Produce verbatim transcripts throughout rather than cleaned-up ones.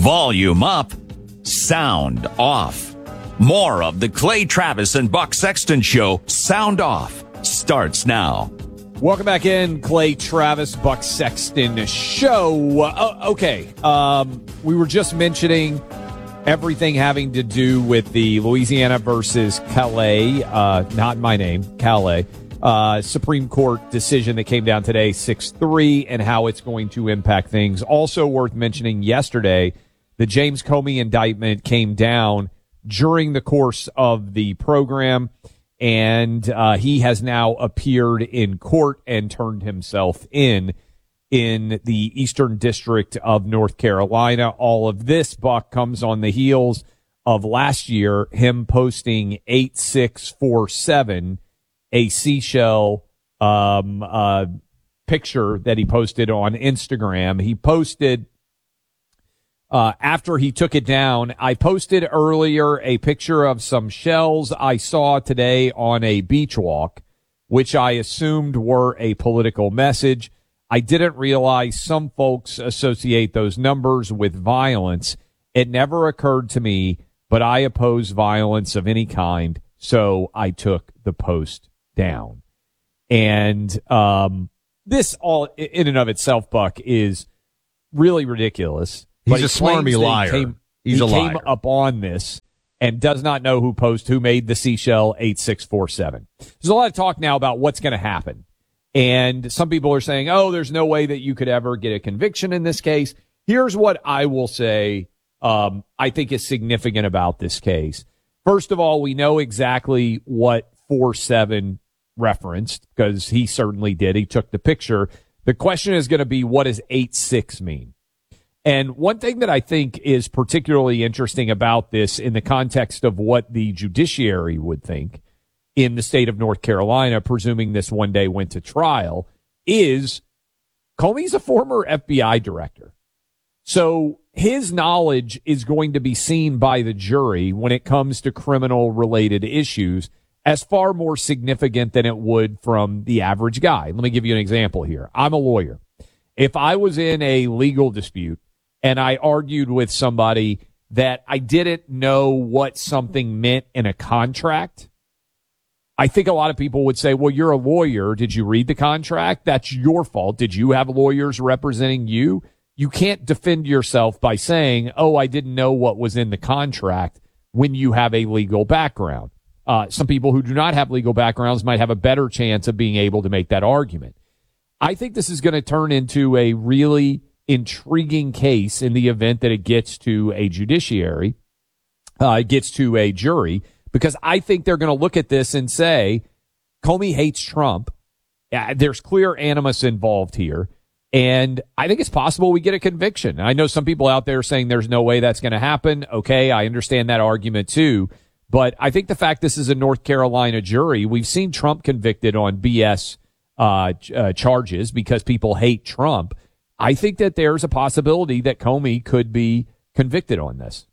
Volume up, sound off. More of the Clay Travis and Buck Sexton Show, Sound Off, starts now. Welcome back in, Clay Travis, Buck Sexton Show. Uh, okay, um, we were just mentioning everything having to do with the Louisiana versus Calais, uh, not my name, Calais, uh, Supreme Court decision that came down today, six three, and how it's going to impact things. Also worth mentioning, yesterday, the James Comey indictment came down during the course of the program, and uh, he has now appeared in court and turned himself in in the Eastern District of North Carolina. All of this, Buck, comes on the heels of last year, him posting eight six four seven, a seashell um, uh, picture that he posted on Instagram. He posted, uh, after he took it down, I posted earlier a picture of some shells I saw today on a beach walk, which I assumed were a political message. I didn't realize some folks associate those numbers with violence. It never occurred to me, but I oppose violence of any kind, so I took the post down. And um, this all in and of itself, Buck, is really ridiculous. He's but a he smarmy liar. He came, He's he a came liar. up on this and does not know who posted, who made the seashell eight six four seven. There's a lot of talk now about what's going to happen. And some people are saying, oh, there's no way that you could ever get a conviction in this case. Here's what I will say um, I think is significant about this case. First of all, we know exactly what four seven referenced, because he certainly did. He took the picture. The question is going to be, what does eight six mean? And one thing that I think is particularly interesting about this in the context of what the judiciary would think in the state of North Carolina, presuming this one day went to trial, is Comey's a former F B I director. So his knowledge is going to be seen by the jury when it comes to criminal-related issues as far more significant than it would from the average guy. Let me give you an example here. I'm a lawyer. If I was in a legal dispute and I argued with somebody that I didn't know what something meant in a contract, I think a lot of people would say, well, you're a lawyer. Did you read the contract? That's your fault. Did you have lawyers representing you? You can't defend yourself by saying, oh, I didn't know what was in the contract when you have a legal background. Uh, some people who do not have legal backgrounds might have a better chance of being able to make that argument. I think this is going to turn into a really intriguing case in the event that it gets to a judiciary, uh, it gets to a jury, because I think they're going to look at this and say, Comey hates Trump. Uh, there's clear animus involved here. And I think it's possible we get a conviction. I know some people out there saying there's no way that's going to happen. Okay, I understand that argument too. But I think the fact this is a North Carolina jury, we've seen Trump convicted on B S uh, uh, charges because people hate Trump. I think that there's a possibility that Comey could be convicted on this.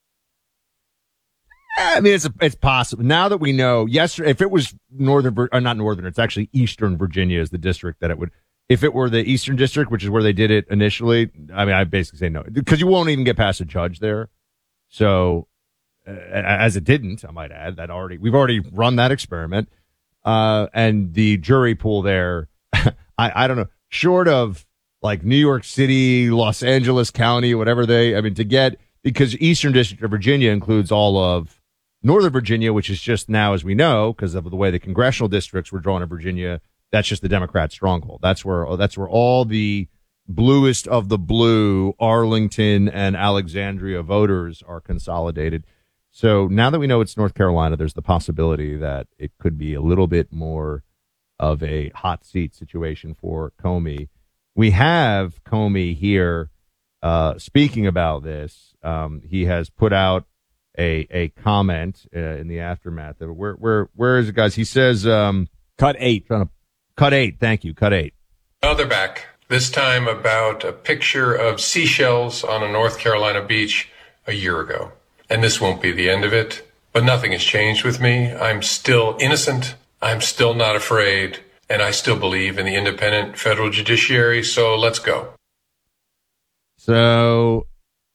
I mean, it's it's possible. Now that we know, yesterday, if it was Northern, or not Northern, it's actually Eastern Virginia is the district that it would. If it were the Eastern District, which is where they did it initially, I mean, I basically say no, because you won't even get past a judge there. So, uh, as it didn't, I might add, that already we've already run that experiment, uh, and the jury pool there, I, I don't know, short of like New York City, Los Angeles County, whatever they, I mean, to get, because Eastern District of Virginia includes all of Northern Virginia, which is just now, as we know, because of the way the congressional districts were drawn in Virginia, that's just the Democrat stronghold. That's where that's where all the bluest of the blue Arlington and Alexandria voters are consolidated. So now that we know it's North Carolina, there's the possibility that it could be a little bit more of a hot seat situation for Comey. We have Comey here uh, speaking about this. Um, he has put out a a comment uh, in the aftermath of it. Where where where is it, guys? He says, um, cut eight. Trying to cut eight. Thank you. Cut eight. Oh, they're back. This time about a picture of seashells on a North Carolina beach a year ago. And this won't be the end of it. But nothing has changed with me. I'm still innocent. I'm still not afraid. And I still believe in the independent federal judiciary. So let's go. So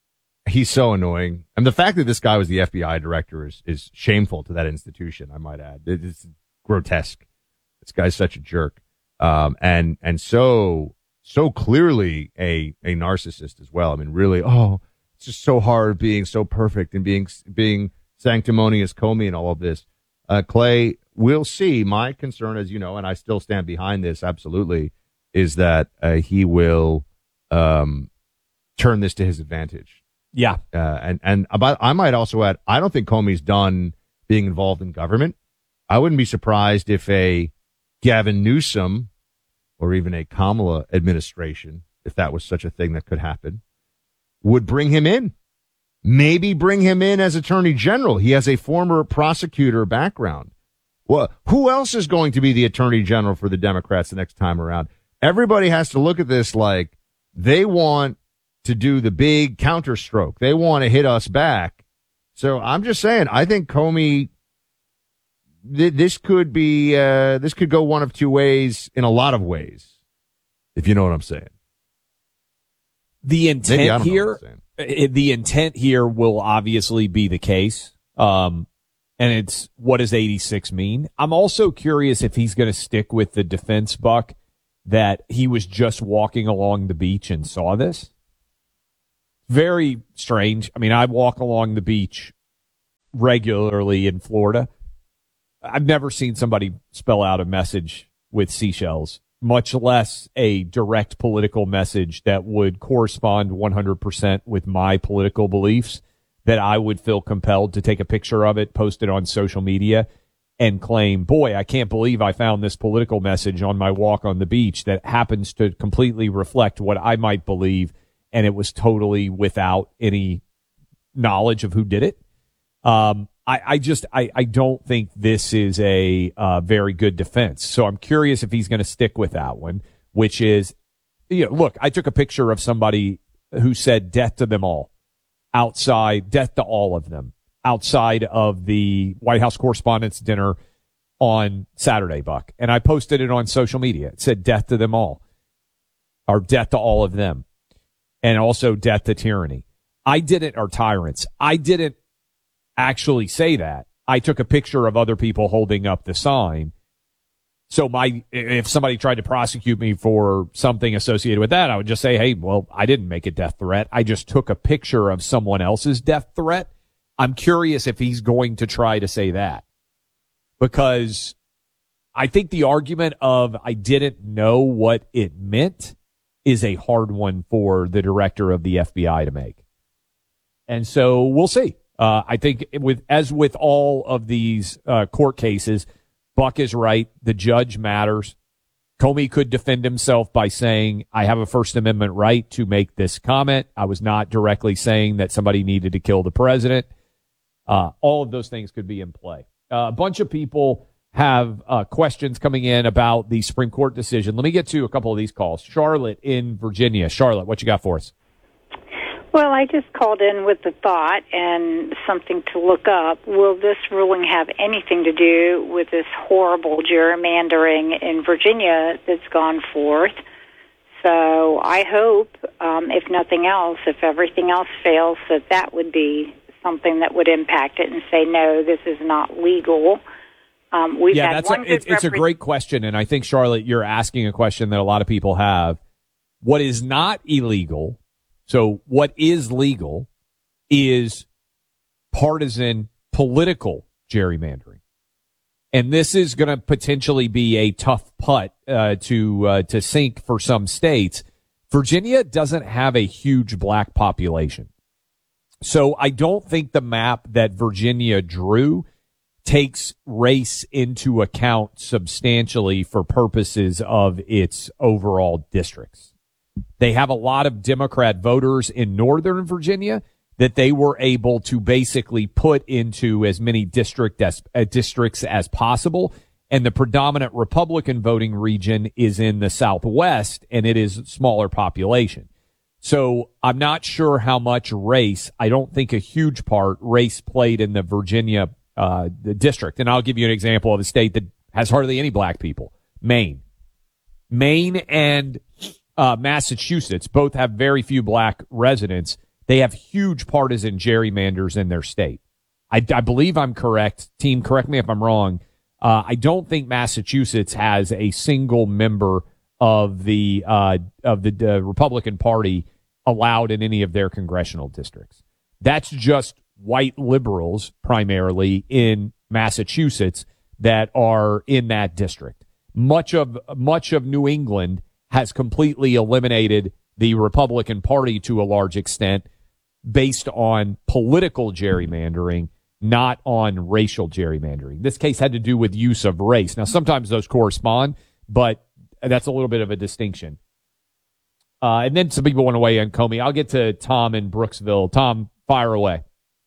he's so annoying. And the fact that this guy was the F B I director is, is shameful to that institution, I might add. It's grotesque. This guy's such a jerk. Um, and, and so, so clearly a, a narcissist as well. I mean, really, oh, it's just so hard being so perfect and being, being sanctimonious Comey and all of this. Uh, Clay, we'll see. My concern, as you know, and I still stand behind this absolutely, is that, uh, he will, um, turn this to his advantage. Yeah. Uh, and, and about, I might also add, I don't think Comey's done being involved in government. I wouldn't be surprised if a Gavin Newsom or even a Kamala administration, if that was such a thing that could happen, would bring him in. Maybe bring him in as attorney general. He has a former prosecutor background. Well, who else is going to be the attorney general for the Democrats the next time around? Everybody has to look at this like they want to do the big counterstroke. They want to hit us back. So I'm just saying, I think Comey, th- this could be, uh, this could go one of two ways in a lot of ways, if you know what I'm saying. The intent here, the intent here will obviously be the case. Um, and it's, what does eighty-six mean? I'm also curious if he's going to stick with the defense, Buck, that he was just walking along the beach and saw this. Very strange. I mean, I walk along the beach regularly in Florida. I've never seen somebody spell out a message with seashells, much less a direct political message that would correspond one hundred percent with my political beliefs, that I would feel compelled to take a picture of it, post it on social media, and claim, boy, I can't believe I found this political message on my walk on the beach that happens to completely reflect what I might believe, and it was totally without any knowledge of who did it. Um, I, I just, I, I don't think this is a uh, very good defense. So I'm curious if he's going to stick with that one, which is, you know, look, I took a picture of somebody who said death to them all outside, death to all of them outside of the White House Correspondents' Dinner on Saturday, Buck. And I posted it on social media. It said death to them all, or death to all of them. And also death to tyranny. I didn't, or tyrants. I didn't actually say that. I took a picture of other people holding up the sign. So my, if somebody tried to prosecute me for something associated with that, I would just say, hey, well, I didn't make a death threat. I just took a picture of someone else's death threat. I'm curious if he's going to try to say that, because I think the argument of I didn't know what it meant is a hard one for the director of the F B I to make. And so we'll see. Uh, I think with, as with all of these uh, court cases, Buck is right. The judge matters. Comey could defend himself by saying, I have a First Amendment right to make this comment. I was not directly saying that somebody needed to kill the president. Uh, all of those things could be in play. Uh, a bunch of people have uh, questions coming in about the Supreme Court decision. Let me get to a couple of these calls. Charlotte in Virginia. Charlotte, what you got for us? Well, I just called in with the thought and something to look up. Will this ruling have anything to do with this horrible gerrymandering in Virginia that's gone forth? So I hope, um, if nothing else, if everything else fails, that that would be something that would impact it and say, no, this is not legal. Um, we've yeah, had that's one a, it's, it's a great question, and I think, Charlotte, you're asking a question that a lot of people have. What is not illegal, so what is legal, is partisan political gerrymandering. And this is going to potentially be a tough putt uh, to uh, to sink for some states. Virginia doesn't have a huge black population. So I don't think the map that Virginia drew takes race into account substantially for purposes of its overall districts. They have a lot of Democrat voters in Northern Virginia that they were able to basically put into as many district as, uh, districts as possible. And the predominant Republican voting region is in the Southwest, and it is a smaller population. So I'm not sure how much race, I don't think a huge part, race played in the Virginia uh, the district. And I'll give you an example of a state that has hardly any black people, Maine. Maine and uh, Massachusetts both have very few black residents. they have huge partisan gerrymanders in their state. I, I believe I'm correct. Team, correct me if I'm wrong. Uh, I don't think Massachusetts has a single member of the uh, of the uh, Republican Party allowed in any of their congressional districts. That's just white liberals primarily in Massachusetts that are in that district. Much of much of New England has completely eliminated the Republican Party to a large extent based on political gerrymandering, not on racial gerrymandering. This case had to do with use of race. Now, sometimes those correspond, but that's a little bit of a distinction. Uh, and then some people want to weigh in, Comey. I'll get to Tom in Brooksville. Tom, fire away.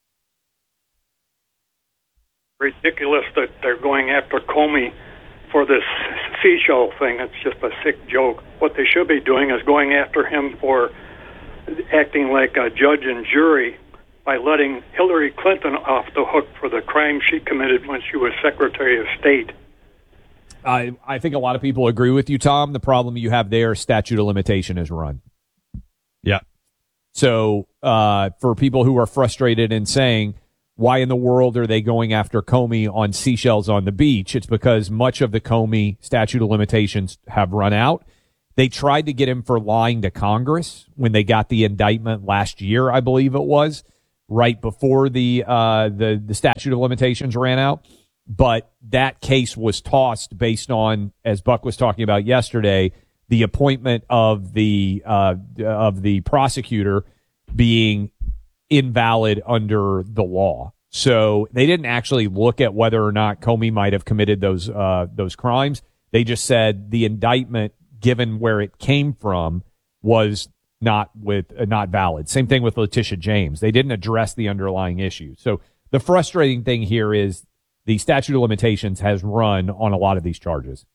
Ridiculous that they're going after Comey for this seashell thing. It's just a sick joke. What they should be doing is going after him for acting like a judge and jury by letting Hillary Clinton off the hook for the crime she committed when she was Secretary of State. I, I think a lot of people agree with you, Tom. The problem you have there, statute of limitation is run. Yeah. So uh, for people who are frustrated and saying, why in the world are they going after Comey on seashells on the beach? It's because much of the Comey statute of limitations have run out. They tried to get him for lying to Congress when they got the indictment last year, I believe it was, right before the uh, the, the statute of limitations ran out. But that case was tossed based on, as Buck was talking about yesterday, the appointment of the uh, of the prosecutor being invalid under the law. So they didn't actually look at whether or not Comey might have committed those uh, those crimes. They just said the indictment, given where it came from, was not with uh, not valid. Same thing with Letitia James. They didn't address the underlying issue. So the frustrating thing here is the statute of limitations has run on a lot of these charges.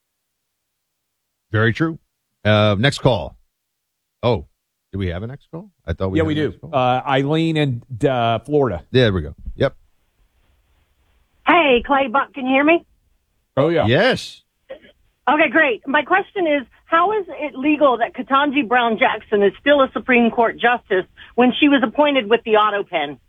Very true. Uh, next call. Oh, do we have a next call? I thought we yeah, had we a do. next call. Uh, Eileen in uh, Florida. There we go. Yep. Hey, Clay, Buck, can you hear me? Oh, yeah. Yes. Okay, great. My question is, how is it legal that Ketanji Brown Jackson is still a Supreme Court justice when she was appointed with the auto pen?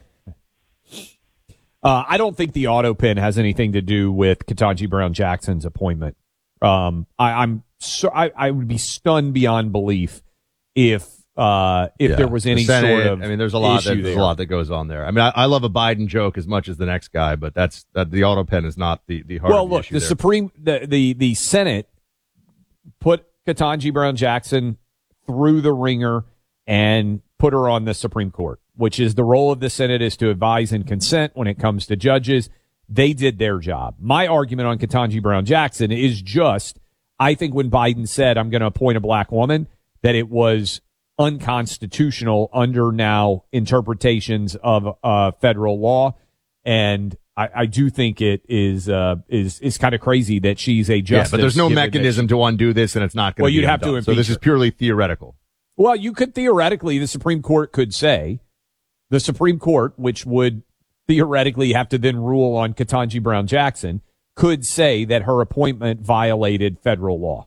Uh, I don't think the auto pen has anything to do with Ketanji Brown Jackson's appointment. Um, I, I'm so I, I would be stunned beyond belief if uh, if Yeah. there was any The Senate, sort of I mean, there's a lot. issue That, there's there. a lot that goes on there. I mean, I, I love a Biden joke as much as the next guy, but that's that the auto pen is not the the heart Well, of the look, issue the there. Supreme, the, the the Senate put Ketanji Brown Jackson through the ringer and put her on the Supreme Court, which is the role of the Senate is to advise and consent when it comes to judges. They did their job. My argument on Ketanji Brown Jackson is just, I think when Biden said, I'm going to appoint a black woman, that it was unconstitutional under now interpretations of uh, federal law. And I, I do think it is uh, is is kind of crazy that she's a justice. Yeah, but there's no given that mechanism to undo this, and it's not going Well, to be you'd have to undone. So impeach this is her. purely theoretical. Well, you could theoretically, the Supreme Court could say, the Supreme Court, which would theoretically have to then rule on Ketanji Brown Jackson, could say that her appointment violated federal law.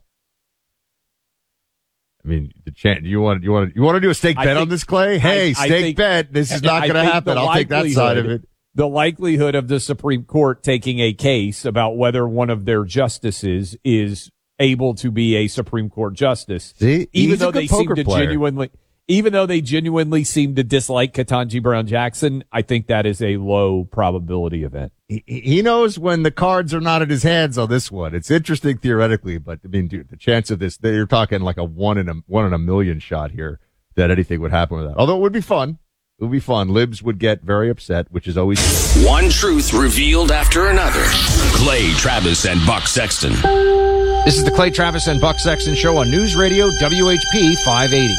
I mean, the chance you want you want you want to do a stake I bet think- on this, Clay? Hey, I- I stake think- bet. This is not I going to think happen. the I'll take that side of likelihood- it. The likelihood of the Supreme Court taking a case about whether one of their justices is able to be a Supreme Court justice, See, even he's a though good they seem poker to player. genuinely, even though they genuinely seem to dislike Ketanji Brown Jackson, I think that is a low probability event. He, he knows when the cards are not in his hands on this one. It's interesting theoretically, but I mean, dude, the chance of this, you're talking like a one in a one in a million shot here that anything would happen with that. Although it would be fun. It would be fun. Libs would get very upset, which is always One truth revealed after another. Clay Travis and Buck Sexton. This is the Clay Travis and Buck Sexton Show on News Radio W H P five eighty.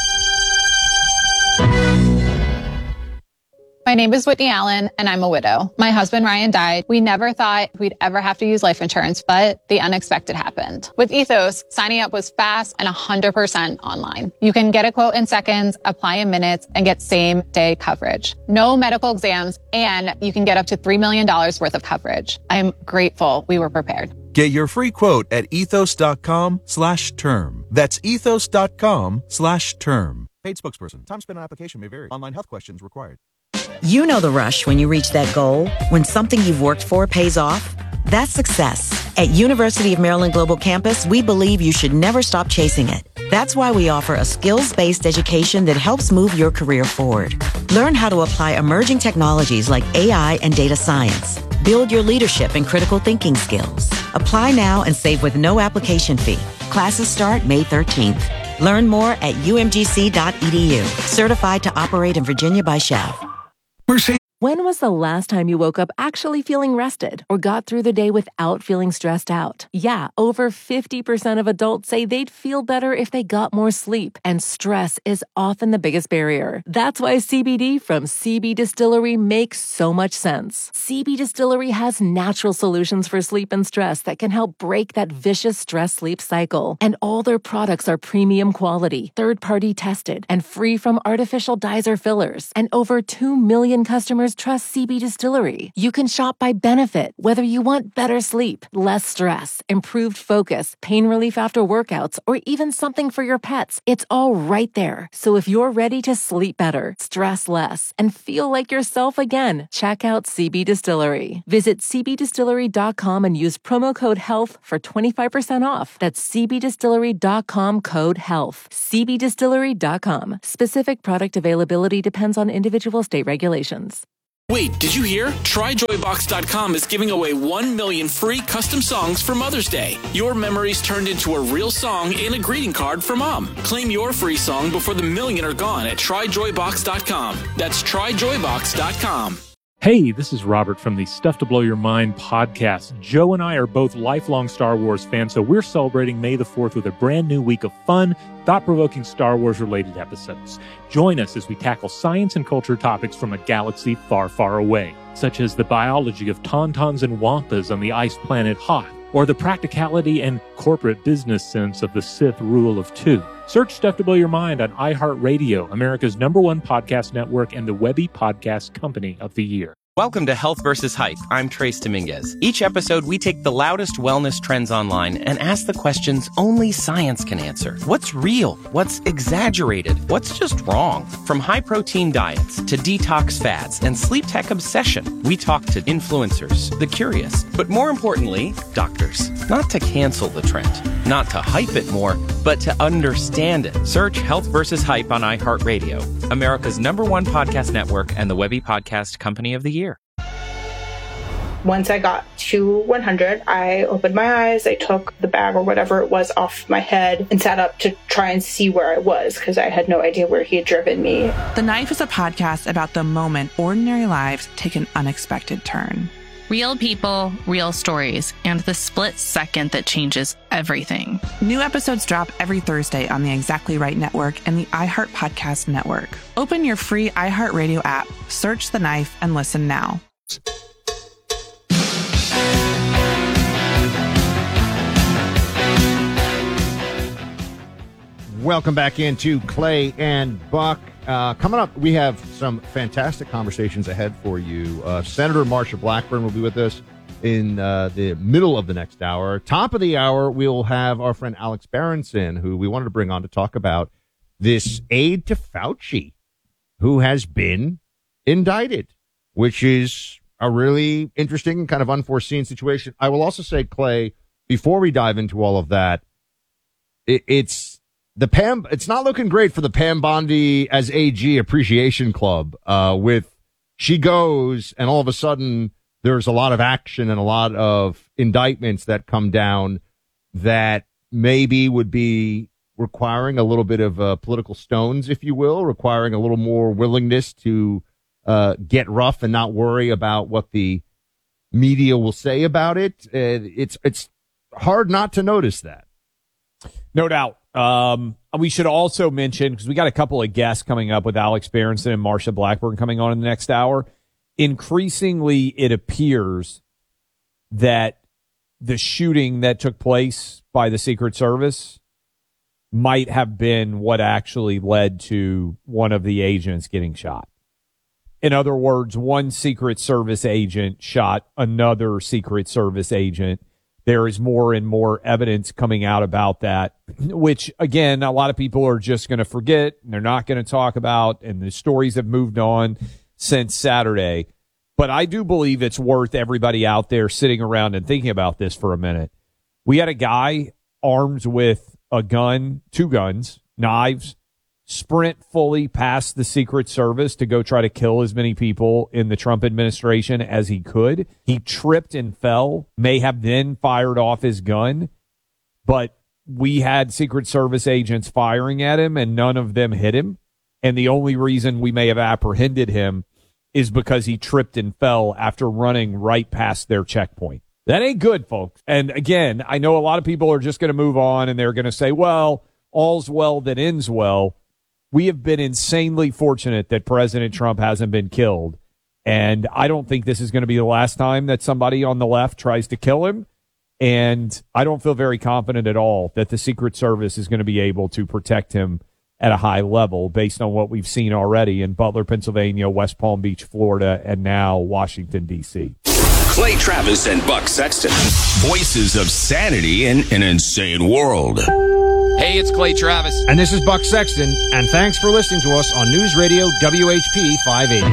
My name is Whitney Allen, and I'm a widow. My husband, Ryan, died. We never thought we'd ever have to use life insurance, but the unexpected happened. With Ethos, signing up was fast and one hundred percent online. You can get a quote in seconds, apply in minutes, and get same-day coverage. No medical exams, and you can get up to three million dollars worth of coverage. I'm grateful we were prepared. Get your free quote at ethos.com slash term. That's ethos.com slash term. Paid spokesperson. Time spent on application may vary. Online health questions required. You know the rush when you reach that goal, when something you've worked for pays off. That's success. At University of Maryland Global Campus, we believe you should never stop chasing it. That's why we offer a skills-based education that helps move your career forward. Learn how to apply emerging technologies like A I and data science. Build your leadership and critical thinking skills. Apply now and save with no application fee. Classes start May thirteenth. Learn more at u m g c dot e d u. Certified to operate in Virginia by S C H E V. When was the last time you woke up actually feeling rested or got through the day without feeling stressed out? Yeah, over fifty percent of adults say they'd feel better if they got more sleep, and stress is often the biggest barrier. That's why C B D from C B Distillery makes so much sense. C B Distillery has natural solutions for sleep and stress that can help break that vicious stress-sleep cycle. And all their products are premium quality, third-party tested, and free from artificial dyes or fillers. And over two million customers trust C B Distillery. You can shop by benefit, whether you want better sleep, less stress, improved focus, pain relief after workouts, or even something for your pets. It's all right there. So if you're ready to sleep better, stress less, and feel like yourself again, check out C B Distillery. Visit c b distillery dot com and use promo code HEALTH for twenty-five percent off. That's c b distillery dot com code HEALTH. c b distillery dot com. Specific product availability depends on individual state regulations. Wait, did you hear? Try joy box dot com is giving away one million free custom songs for Mother's Day. Your memories turned into a real song and a greeting card for Mom. Claim your free song before the million are gone at try joy box dot com. That's try joy box dot com. Hey, this is Robert from the Stuff to Blow Your Mind podcast. Joe and I are both lifelong Star Wars fans, so we're celebrating May the fourth with a brand new week of fun, thought-provoking Star Wars-related episodes. Join us as we tackle science and culture topics from a galaxy far, far away, such as the biology of tauntauns and wampas on the ice planet Hoth, or the practicality and corporate business sense of the Sith rule of two. Search Stuff to Blow Your Mind on iHeartRadio, America's number one podcast network and the Webby Podcast Company of the Year. Welcome to Health versus Hype. I'm Trace Dominguez. Each episode, we take the loudest wellness trends online and ask the questions only science can answer. What's real? What's exaggerated? What's just wrong? From high-protein diets to detox fads and sleep tech obsession, we talk to influencers, the curious, but more importantly, doctors. Not to cancel the trend, not to hype it more, but to understand it. Search Health versus Hype on iHeartRadio, America's number one podcast network and the Webby Podcast Company of the Year. Once I got to one hundred, I opened my eyes, I took the bag or whatever it was off my head and sat up to try and see where I was because I had no idea where he had driven me. The Knife is a podcast about the moment ordinary lives take an unexpected turn. Real people, real stories, and the split second that changes everything. New episodes drop every Thursday on the Exactly Right Network and the iHeart Podcast Network. Open your free iHeartRadio app, search The Knife, and listen now. Welcome back into Clay and Buck. Uh, coming up, we have some fantastic conversations ahead for you. Uh, Senator Marsha Blackburn will be with us in uh, the middle of the next hour. Top of the hour, we'll have our friend Alex Berenson, who we wanted to bring on to talk about this aide to Fauci, who has been indicted, which is a really interesting kind of unforeseen situation. I will also say, Clay, before we dive into all of that, it, it's The Pam, it's not looking great for the Pam Bondi as A G Appreciation Club. Uh, with she goes, and all of a sudden there's a lot of action and a lot of indictments that come down that maybe would be requiring a little bit of uh, political stones, if you will, requiring a little more willingness to uh, get rough and not worry about what the media will say about it. Uh, it's it's hard not to notice that. No doubt. Um, we should also mention, because we got a couple of guests coming up with Alex Berenson and Marsha Blackburn coming on in the next hour. Increasingly, it appears that the shooting that took place by the Secret Service might have been what actually led to one of the agents getting shot. In other words, one Secret Service agent shot another Secret Service agent there is more and more evidence coming out about that, which, again, a lot of people are just going to forget and they're not going to talk about, and the stories have moved on since Saturday. But I do believe it's worth everybody out there sitting around and thinking about this for a minute. We had a guy armed with a gun, two guns, knives, sprint fully past the Secret Service to go try to kill as many people in the Trump administration as he could. He tripped and fell, may have then fired off his gun, but we had Secret Service agents firing at him and none of them hit him. And the only reason we may have apprehended him is because he tripped and fell after running right past their checkpoint. That ain't good, folks. And again, I know a lot of people are just going to move on and they're going to say, well, all's well that ends well. We have been insanely fortunate that President Trump hasn't been killed. And I don't think this is going to be the last time that somebody on the left tries to kill him. And I don't feel very confident at all that the Secret Service is going to be able to protect him at a high level based on what we've seen already in Butler, Pennsylvania, West Palm Beach, Florida, and now Washington, D C Clay Travis and Buck Sexton, voices of sanity in an insane world. Hey, it's Clay Travis. And this is Buck Sexton, and thanks for listening to us on News Radio W H P five eighty.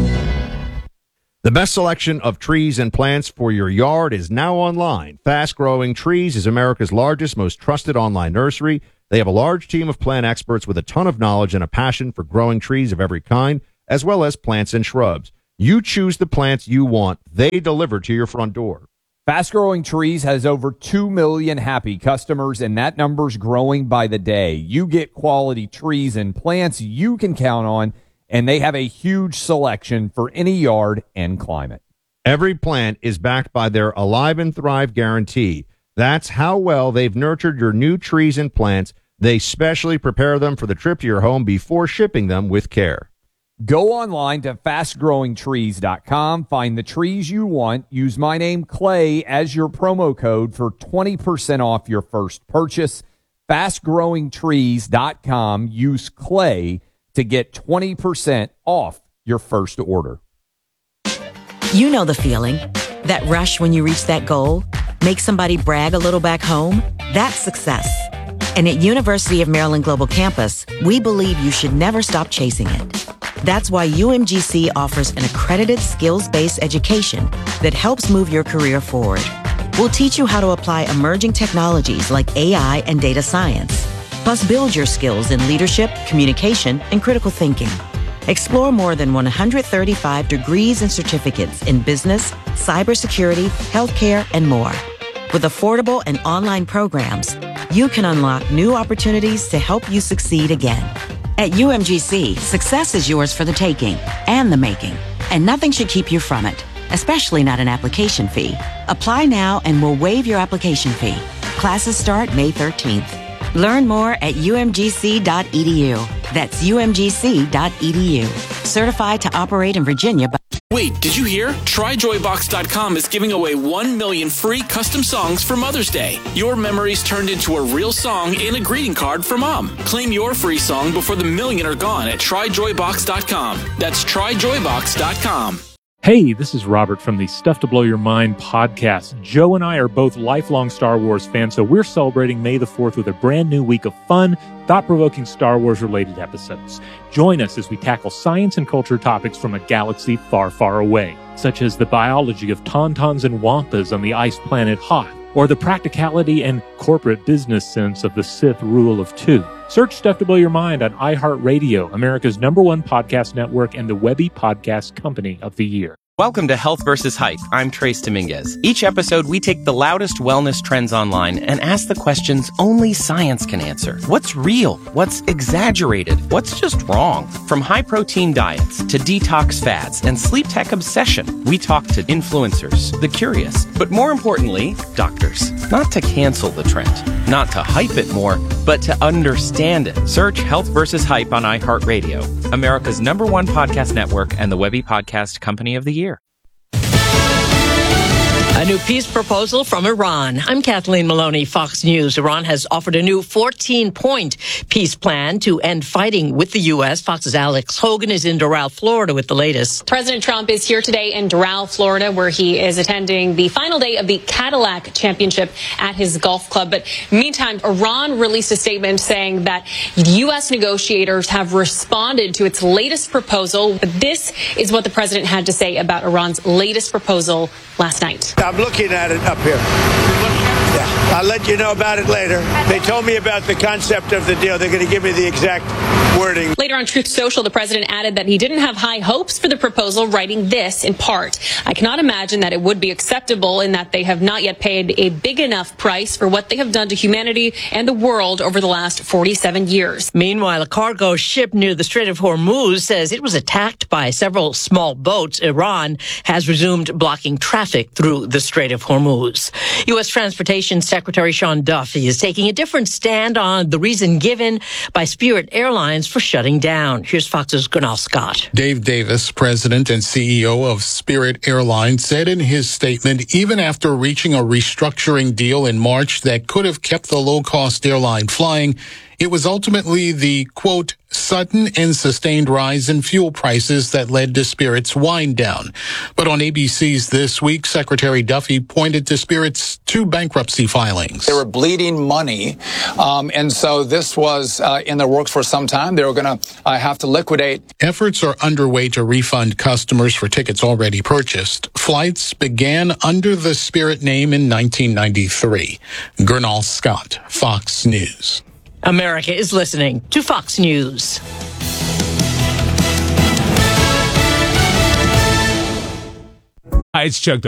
The best selection of trees and plants for your yard is now online. Fast Growing Trees is America's largest, most trusted online nursery. They have a large team of plant experts with a ton of knowledge and a passion for growing trees of every kind, as well as plants and shrubs. You choose the plants you want. They deliver to your front door. Fast Growing Trees has over two million happy customers, and that number's growing by the day. You get quality trees and plants you can count on, and they have a huge selection for any yard and climate. Every plant is backed by their Alive and Thrive guarantee. That's how well they've nurtured your new trees and plants. They specially prepare them for the trip to your home before shipping them with care. Go online to fast growing trees dot com, find the trees you want, use my name Clay as your promo code for twenty percent off your first purchase. fast growing trees dot com, use Clay to get twenty percent off your first order. You know the feeling, that rush when you reach that goal, make somebody brag a little back home. That's success. And at University of Maryland Global Campus, we believe you should never stop chasing it. That's why U M G C offers an accredited skills-based education that helps move your career forward. We'll teach you how to apply emerging technologies like A I and data science, plus build your skills in leadership, communication, and critical thinking. Explore more than one hundred thirty-five degrees and certificates in business, cybersecurity, healthcare, and more. With affordable and online programs, you can unlock new opportunities to help you succeed again. At U M G C, success is yours for the taking and the making, and nothing should keep you from it, especially not an application fee. Apply now and we'll waive your application fee. Classes start May thirteenth. Learn more at U M G C dot E D U. That's U M G C dot E D U. Certified to operate in Virginia. By- Wait, did you hear? Try joy box dot com is giving away one million free custom songs for Mother's Day. Your memories turned into a real song in a greeting card for Mom. Claim your free song before the million are gone at try joy box dot com. That's try joy box dot com. Hey, this is Robert from the Stuff to Blow Your Mind podcast. Joe and I are both lifelong Star Wars fans, so we're celebrating May the fourth with a brand new week of fun, thought-provoking Star Wars-related episodes. Join us as we tackle science and culture topics from a galaxy far, far away, such as the biology of tauntauns and wampas on the ice planet Hoth, or the practicality and corporate business sense of the Sith rule of two. Search Stuff to Blow Your Mind on iHeartRadio, America's number one podcast network and the Webby Podcast Company of the Year. Welcome to Health versus Hype. I'm Trace Dominguez. Each episode, we take the loudest wellness trends online and ask the questions only science can answer. What's real? What's exaggerated? What's just wrong? From high-protein diets to detox fads and sleep tech obsession, we talk to influencers, the curious, but more importantly, doctors. Not to cancel the trend, not to hype it more, but to understand it. Search Health versus Hype on iHeartRadio, America's number one podcast network and the Webby Podcast Company of the Year. A new peace proposal from Iran. I'm Kathleen Maloney, Fox News. Iran has offered a new fourteen-point peace plan to end fighting with the U S. Fox's Alex Hogan is in Doral, Florida with the latest. President Trump is here today in Doral, Florida, where he is attending the final day of the Cadillac Championship at his golf club. But meantime, Iran released a statement saying that U S negotiators have responded to its latest proposal. But this is what the president had to say about Iran's latest proposal last night. I'm looking at it up here. Yeah, I'll let you know about it later. They told me about the concept of the deal. They're going to give me the exact wording. Later on Truth Social, the president added that he didn't have high hopes for the proposal, writing this in part: I cannot imagine that it would be acceptable in that they have not yet paid a big enough price for what they have done to humanity and the world over the last forty-seven years. Meanwhile, a cargo ship near the Strait of Hormuz says it was attacked by several small boats. Iran has resumed blocking traffic through the Strait of Hormuz. U S. Transportation Secretary Sean Duffy is taking a different stand on the reason given by Spirit Airlines for shutting down. Here's Fox's Gernal Scott. Dave Davis, president and C E O of Spirit Airlines, said in his statement, even after reaching a restructuring deal in March that could have kept the low-cost airline flying, it was ultimately the, quote, sudden and sustained rise in fuel prices that led to Spirit's wind down. But on A B C's This Week, Secretary Duffy pointed to Spirit's two bankruptcy filings. They were bleeding money, um, and so this was uh, in the works for some time. They were going to uh, have to liquidate. Efforts are underway to refund customers for tickets already purchased. Flights began under the Spirit name in nineteen ninety-three. Gernal Scott, Fox News. America is listening to Fox News. Hi, it's Chuck.